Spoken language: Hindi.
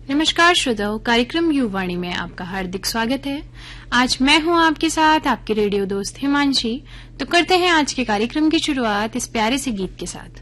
नमस्कार श्रोताओं, कार्यक्रम युवावाणी में आपका हार्दिक स्वागत है। आज मैं हूं आपके साथ आपके रेडियो दोस्त हिमांशी। तो करते हैं आज के कार्यक्रम की शुरुआत इस प्यारे से गीत के साथ।